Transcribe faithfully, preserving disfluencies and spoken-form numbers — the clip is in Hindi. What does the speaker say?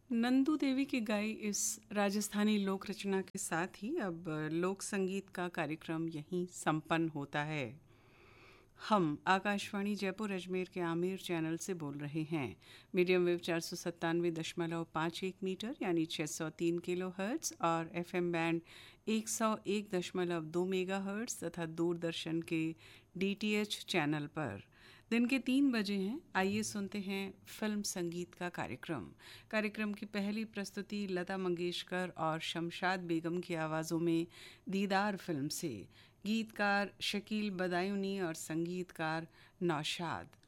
नंदू देवी की गाई इस राजस्थानी लोक रचना के साथ ही अब लोक संगीत का कार्यक्रम यहीं संपन्न होता है। हम आकाशवाणी जयपुर अजमेर के आमिर चैनल से बोल रहे हैं। मीडियम वेव चार सौ सत्तानवे दशमलव पाँच एक मीटर यानी छः सौ तीन किलो हर्ट्स और एफ एम बैंड एक सौ एक दशमलव दो मेगा हर्ट्स तथा दूरदर्शन के डी टी एच चैनल पर दिन के तीन बजे हैं। आइए सुनते हैं फिल्म संगीत का कार्यक्रम। कार्यक्रम की पहली प्रस्तुति लता मंगेशकर और शमशाद बेगम की आवाज़ों में दीदार फिल्म से। गीतकार शकील बदायूनी और संगीतकार नौशाद।